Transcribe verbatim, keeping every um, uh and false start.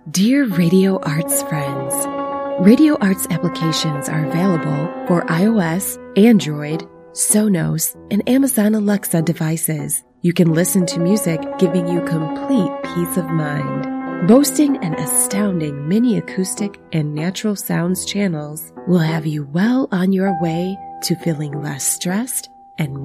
Dear Radio Arts friends, Radio Arts applications are available for iOS, Android, Sonos, and Amazon Alexa devices. You can listen to music giving you complete peace of mind. Boasting an astounding mini acoustic and natural sounds channels will have you well on your way to feeling less stressed and